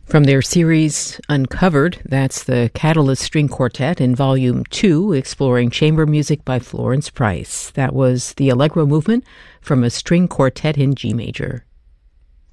From their series Uncovered, that's the Catalyst String Quartet in Volume 2, exploring chamber music by Florence Price. That was the Allegro movement from a string quartet in G major.